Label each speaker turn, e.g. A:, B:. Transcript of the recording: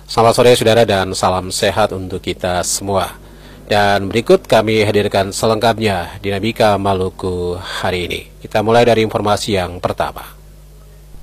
A: Selamat sore saudara dan salam sehat untuk kita semua. Dan berikut kami hadirkan selengkapnya Dinamika Maluku hari ini. Kita mulai dari informasi yang pertama.